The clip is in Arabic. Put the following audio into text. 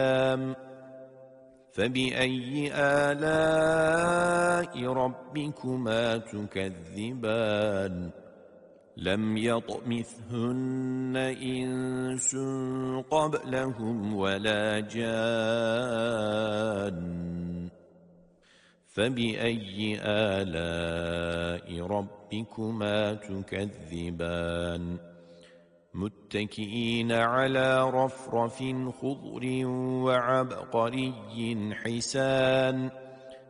فبأي آلاء ربكما تكذبان لم يطمثهن إنس قبلهم ولا جان فبأي آلاء ربكما تكذبان متكئين على رفرف خضر وعبقري حسان